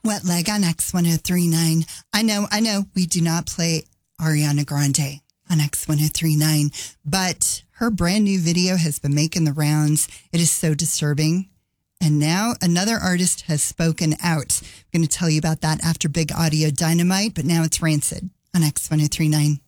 Wet Leg on X1039. I know we do not play Ariana Grande on X1039, but her brand new video has been making the rounds. It is so disturbing. And now another artist has spoken out. I'm going to tell you about that after Big Audio Dynamite, but now it's Rancid on X1039.